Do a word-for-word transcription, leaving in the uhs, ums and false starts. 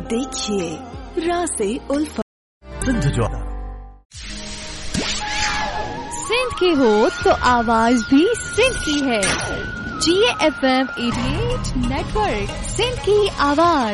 देखिए रासे उल्फत। सिंध जो सिंध की हो तो आवाज भी सिंध की है। जी एफ एम अठासी नेटवर्क, सिंध की आवाज।